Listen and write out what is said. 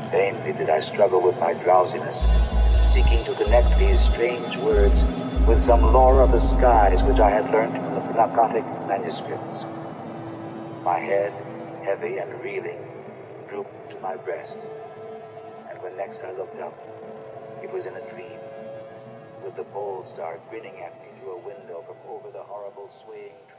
Vainly did I struggle with my drowsiness, seeking to connect these strange words with some lore of the skies which I had learnt from the Pnakotic manuscripts. My head, heavy and reeling, drooped to my breast, and when next I looked up, it was in a dream, with the pole star grinning at me through a window from over the horrible swaying tree.